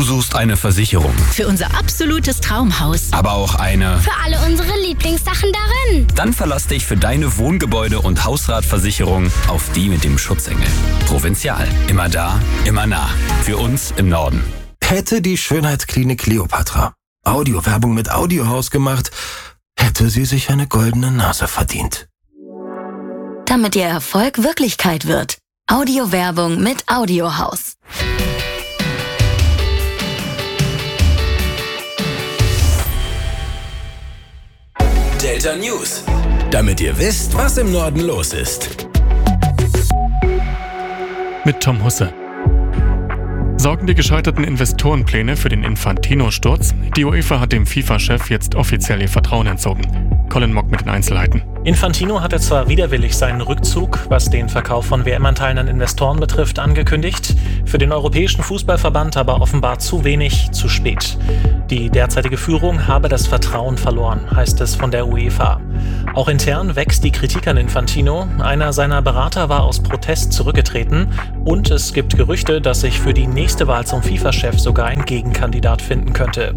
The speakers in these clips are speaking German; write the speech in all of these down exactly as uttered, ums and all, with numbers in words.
Du suchst eine Versicherung. Für unser absolutes Traumhaus. Aber auch eine... Für alle unsere Lieblingssachen darin. Dann verlass dich für deine Wohngebäude- und Hausratversicherung auf die mit dem Schutzengel. Provinzial. Immer da, immer nah. Für uns im Norden. Hätte die Schönheitsklinik Kleopatra Audiowerbung mit Audiohaus gemacht, hätte sie sich eine goldene Nase verdient. Damit Ihr Erfolg Wirklichkeit wird. Audiowerbung mit Audiohaus. Delta News. Damit ihr wisst, was im Norden los ist. Mit Tom Husse. Sorgen die gescheiterten Investorenpläne für den Infantino-Sturz? Die UEFA hat dem FIFA-Chef jetzt offiziell ihr Vertrauen entzogen. Colin Mock mit den Einzelheiten. Infantino hatte zwar widerwillig seinen Rückzug, was den Verkauf von W M-Anteilen an Investoren betrifft, angekündigt, für den Europäischen Fußballverband aber offenbar zu wenig, zu spät. Die derzeitige Führung habe das Vertrauen verloren, heißt es von der UEFA. Auch intern wächst die Kritik an Infantino. Einer seiner Berater war aus Protest zurückgetreten und es gibt Gerüchte, dass sich für die nächste Wahl zum FIFA-Chef sogar ein Gegenkandidat finden könnte.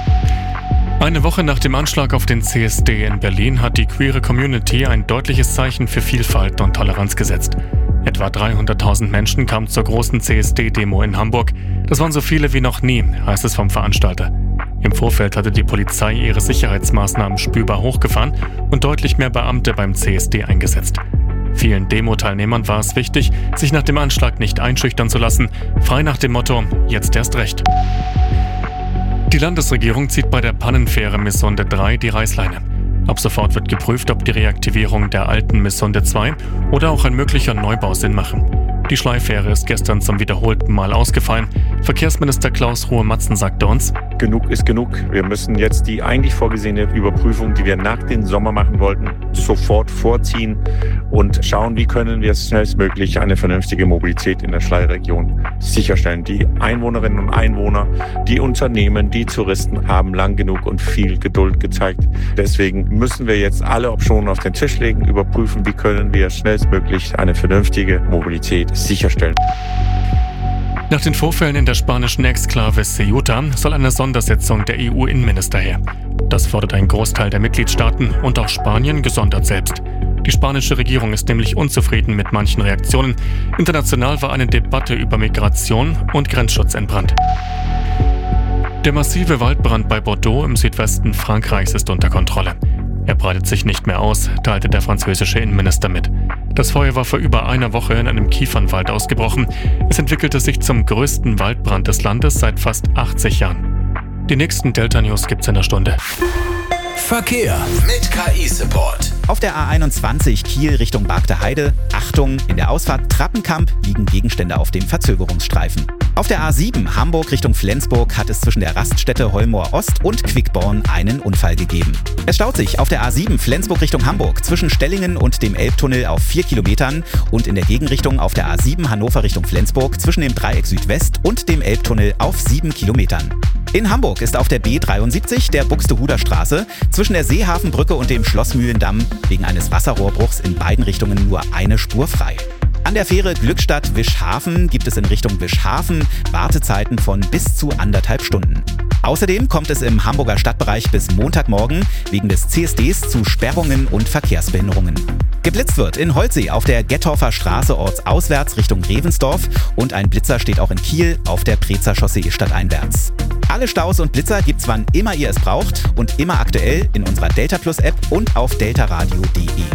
Eine Woche nach dem Anschlag auf den C S D in Berlin hat die queere Community ein deutliches Zeichen für Vielfalt und Toleranz gesetzt. Etwa dreihunderttausend Menschen kamen zur großen C S D-Demo in Hamburg. Das waren so viele wie noch nie, heißt es vom Veranstalter. Im Vorfeld hatte die Polizei ihre Sicherheitsmaßnahmen spürbar hochgefahren und deutlich mehr Beamte beim C S D eingesetzt. Vielen Demo-Teilnehmern war es wichtig, sich nach dem Anschlag nicht einschüchtern zu lassen, frei nach dem Motto, jetzt erst recht. Die Landesregierung zieht bei der Pannenfähre Missonde drei die Reißleine. Ab sofort wird geprüft, ob die Reaktivierung der alten Missonde zwei oder auch ein möglicher Neubau Sinn machen. Die Schleifähre ist gestern zum wiederholten Mal ausgefallen. Verkehrsminister Klaus Ruhe-Matzen sagte uns: Genug ist genug. Wir müssen jetzt die eigentlich vorgesehene Überprüfung, die wir nach dem Sommer machen wollten, sofort vorziehen und schauen, wie können wir schnellstmöglich eine vernünftige Mobilität in der Schleierregion sicherstellen. Die Einwohnerinnen und Einwohner, die Unternehmen, die Touristen haben lang genug und viel Geduld gezeigt. Deswegen müssen wir jetzt alle Optionen auf den Tisch legen, überprüfen, wie können wir schnellstmöglich eine vernünftige Mobilität sicherstellen. Nach den Vorfällen in der spanischen Exklave Ceuta soll eine Sondersitzung der E U-Innenminister her. Das fordert ein Großteil der Mitgliedstaaten und auch Spanien gesondert selbst. Die spanische Regierung ist nämlich unzufrieden mit manchen Reaktionen. International war eine Debatte über Migration und Grenzschutz entbrannt. Der massive Waldbrand bei Bordeaux im Südwesten Frankreichs ist unter Kontrolle. Er breitet sich nicht mehr aus, teilte der französische Innenminister mit. Das Feuer war vor über einer Woche in einem Kiefernwald ausgebrochen. Es entwickelte sich zum größten Waldbrand des Landes seit fast achtzig Jahren. Die nächsten Delta News gibt's in einer Stunde. Verkehr mit K I-Support. Auf der A einundzwanzig Kiel Richtung Bargter Heide, Achtung, in der Ausfahrt Trappenkamp liegen Gegenstände auf dem Verzögerungsstreifen. Auf der A sieben Hamburg Richtung Flensburg hat es zwischen der Raststätte Holmoor Ost und Quickborn einen Unfall gegeben. Es staut sich auf der A sieben Flensburg Richtung Hamburg zwischen Stellingen und dem Elbtunnel auf vier Kilometern und in der Gegenrichtung auf der A sieben Hannover Richtung Flensburg zwischen dem Dreieck Südwest und dem Elbtunnel auf sieben Kilometern. In Hamburg ist auf der B dreiundsiebzig der Buxtehuder Straße zwischen der Seehafenbrücke und dem Schlossmühlendamm wegen eines Wasserrohrbruchs in beiden Richtungen nur eine Spur frei. An der Fähre Glückstadt-Wischhafen gibt es in Richtung Wischhafen Wartezeiten von bis zu anderthalb Stunden. Außerdem kommt es im Hamburger Stadtbereich bis Montagmorgen wegen des C S Ds zu Sperrungen und Verkehrsbehinderungen. Geblitzt wird in Holzsee auf der Gettorfer Straße ortsauswärts Richtung Revensdorf und ein Blitzer steht auch in Kiel auf der Prezer Chaussee stadteinwärts. Alle Staus und Blitzer gibt's wann immer ihr es braucht und immer aktuell in unserer Delta Plus App und auf deltaradio punkt de.